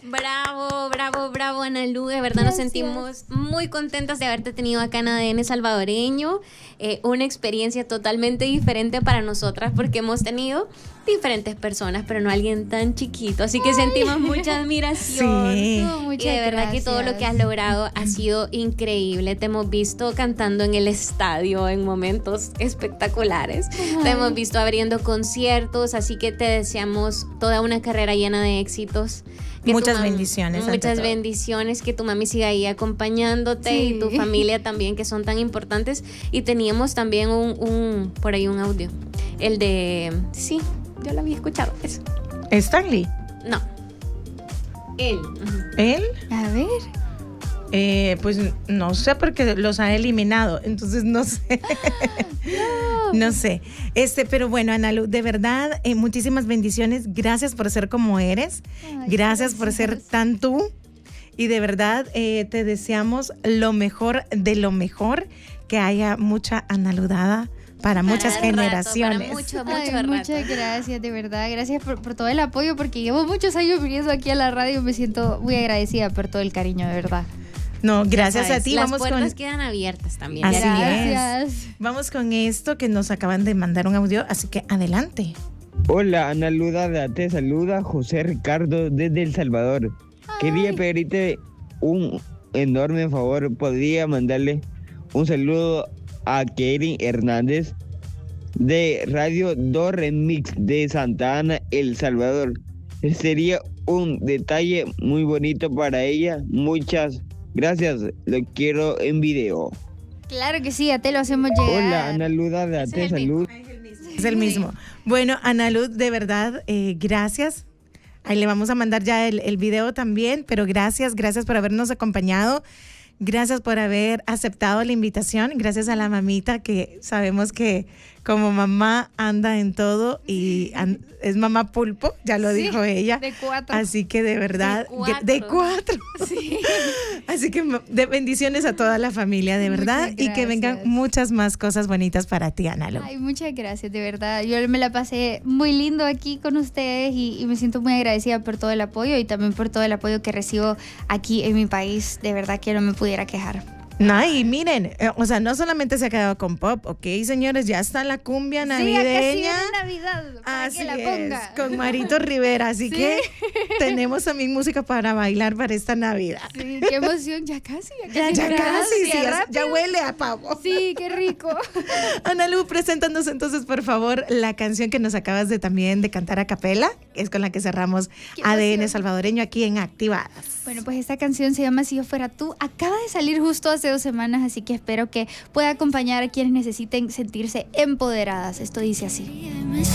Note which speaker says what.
Speaker 1: Bravo, bravo, bravo, Analu. De verdad
Speaker 2: Gracias.
Speaker 1: nos sentimos muy contentas de haberte tenido acá en ADN Salvadoreño. Una experiencia totalmente diferente para nosotras porque hemos tenido diferentes personas, pero no alguien tan chiquito. Así que sentimos mucha admiración.
Speaker 3: Sí.
Speaker 1: Y de verdad que todo lo que has logrado ha sido increíble. Te hemos visto cantando en el estadio en momentos espectaculares. Te hemos visto abriendo conciertos, así que te deseamos toda una carrera llena de éxitos. Que
Speaker 3: Muchas bendiciones. ante
Speaker 1: Muchas
Speaker 3: todo.
Speaker 1: bendiciones, que tu mami siga ahí acompañándote
Speaker 2: Sí.
Speaker 1: y tu familia también, que son tan importantes. Y teníamos también por ahí un audio. El de... Sí, yo lo había escuchado. Eso.
Speaker 3: Stanley.
Speaker 1: No. Él.
Speaker 3: ¿Él?
Speaker 2: A ver.
Speaker 3: Pues no sé porque los ha eliminado, entonces no sé. No sé. Pero bueno, Analu, de verdad, muchísimas bendiciones. Gracias por ser como eres.
Speaker 2: Ay,
Speaker 3: Gracias por ser tan tú. Y de verdad, te deseamos lo mejor de lo mejor, que haya mucha analudada para muchas
Speaker 1: Para rato,
Speaker 3: generaciones.
Speaker 1: para mucho
Speaker 2: Ay,
Speaker 1: rato.
Speaker 2: muchas gracias, de verdad. Gracias por todo el apoyo, porque llevo muchos años viniendo aquí a la radio y me siento muy agradecida por todo el cariño, de verdad.
Speaker 3: No, gracias
Speaker 1: Sabes,
Speaker 3: a ti.
Speaker 1: Las
Speaker 3: Vamos
Speaker 1: puertas
Speaker 3: con
Speaker 1: quedan abiertas también.
Speaker 3: Así
Speaker 2: Gracias.
Speaker 3: Vamos con esto que nos acaban de mandar un audio, así que adelante.
Speaker 4: Hola, Ana Luda, te saluda José Ricardo desde El Salvador. Quería pedirte un enorme favor. ¿Podría mandarle un saludo a Karen Hernández de Radio Do Remix de Santa Ana, El Salvador? Sería un detalle muy bonito para ella. Muchas gracias, lo quiero en video.
Speaker 2: Claro que sí, ya te lo hacemos llegar.
Speaker 4: Hola, Ana Luda, te saluda.
Speaker 3: Es el mismo. Bueno, Analu, de verdad, gracias. Ahí le vamos a mandar ya el video también, pero gracias por habernos acompañado. Gracias por haber aceptado la invitación. Gracias a la mamita, que sabemos que como mamá anda en todo y es mamá pulpo, ya lo
Speaker 2: Sí,
Speaker 3: dijo ella.
Speaker 2: de 4.
Speaker 3: Así que de verdad, de 4.
Speaker 2: Sí.
Speaker 3: Así que de bendiciones a toda la familia, de verdad,
Speaker 2: Muchas
Speaker 3: y que vengan
Speaker 2: gracias.
Speaker 3: muchas más cosas bonitas para ti, Analu.
Speaker 2: Ay, muchas gracias, de verdad. Yo me la pasé muy lindo aquí con ustedes y me siento muy agradecida por todo el apoyo y también por todo el apoyo que recibo aquí en mi país. De verdad que no me pudiera quejar.
Speaker 3: No, y miren, o sea, no solamente se ha quedado con pop, ¿ok, señores? Ya está la cumbia
Speaker 2: Sí, acá sí
Speaker 3: navideña.
Speaker 2: viene Navidad, para
Speaker 3: Así
Speaker 2: que la
Speaker 3: es,
Speaker 2: ponga.
Speaker 3: con Marito Rivera, así
Speaker 2: Sí.
Speaker 3: que tenemos también música para bailar para esta Navidad.
Speaker 2: Sí, qué emoción, ya casi.
Speaker 3: Ya
Speaker 2: Navidad,
Speaker 3: casi, sí, ya
Speaker 2: rápido.
Speaker 3: huele a pavo.
Speaker 2: Sí, qué rico.
Speaker 3: Analu, preséntanos entonces, por favor, la canción que nos acabas también de cantar a capela, es con la que cerramos
Speaker 2: Qué
Speaker 3: ADN
Speaker 2: emoción.
Speaker 3: salvadoreño aquí en Activadas.
Speaker 2: Bueno, pues esta canción se llama Si yo fuera tú. Acaba de salir justo hace 2 semanas, así que espero que pueda acompañar a quienes necesiten sentirse empoderadas. Esto dice así.